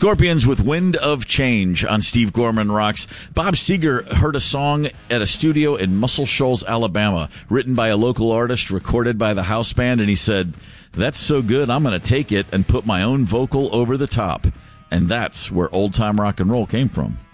Scorpions with Wind of Change on Steve Gorman Rocks. Bob Seger heard a song at a studio in Muscle Shoals, Alabama, written by a local artist, recorded by the house band, and he said, "That's so good, I'm going to take it and put my own vocal over the top." And that's where old-time rock and roll came from.